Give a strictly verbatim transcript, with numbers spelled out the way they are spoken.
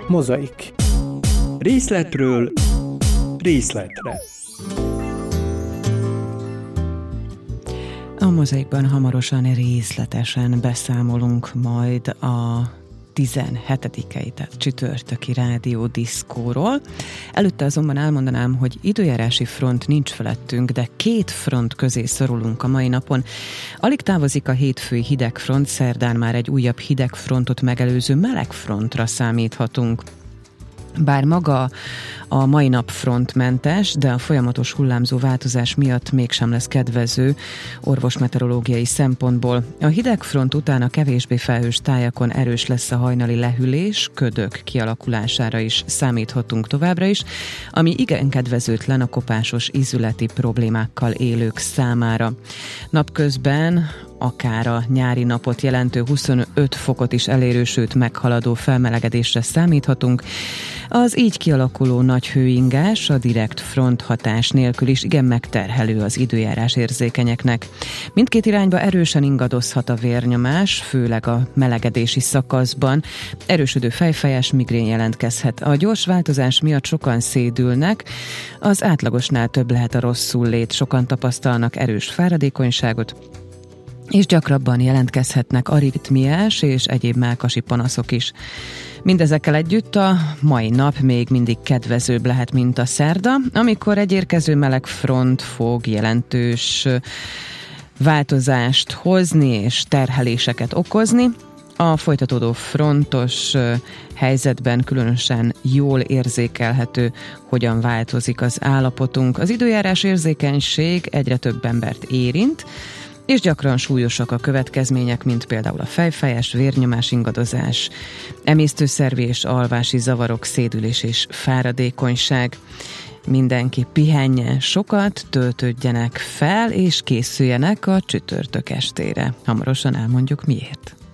Mozaik. Részletről részletre. A Mozaikban hamarosan részletesen beszámolunk majd a tizenhetedikei, tehát csütörtöki rádiódiszkóról. Előtte azonban elmondanám, hogy időjárási front nincs felettünk, de két front közé szorulunk a mai napon. Alig távozik a hétfői hidegfront, szerdán már egy újabb hidegfrontot megelőző melegfrontra számíthatunk. Bár maga a mai nap frontmentes, de a folyamatos hullámzó változás miatt mégsem lesz kedvező orvosmeteorológiai szempontból. A hidegfront után a kevésbé felhős tájakon erős lesz a hajnali lehűlés, ködök kialakulására is számíthatunk továbbra is, ami igen kedvezőtlen a kopásos ízületi problémákkal élők számára. Napközben akár a nyári napot jelentő huszonöt fokot is elérő, sőt meghaladó felmelegedésre számíthatunk. Az így kialakuló nagy hőingás a direkt front hatás nélkül is igen megterhelő az időjárás érzékenyeknek. Mindkét irányba erősen ingadozhat a vérnyomás, főleg a melegedési szakaszban. Erősödő fejfájás, migrén jelentkezhet. A gyors változás miatt sokan szédülnek, az átlagosnál több lehet a rosszullét, sokan tapasztalnak erős fáradékonyságot, és gyakrabban jelentkezhetnek aritmiás és egyéb mellkasi panaszok is. Mindezekkel együtt a mai nap még mindig kedvezőbb lehet, mint a szerda, amikor egy érkező meleg front fog jelentős változást hozni és terheléseket okozni. A folytatódó frontos helyzetben különösen jól érzékelhető, hogyan változik az állapotunk. Az időjárás érzékenység egyre több embert érint, és gyakran súlyosak a következmények, mint például a fejfájás, vérnyomás ingadozás, emésztőszervi és alvási zavarok, szédülés és fáradékonyság. Mindenki pihenjen sokat, töltődjenek fel, és készüljenek a csütörtök estére. Hamarosan elmondjuk miért.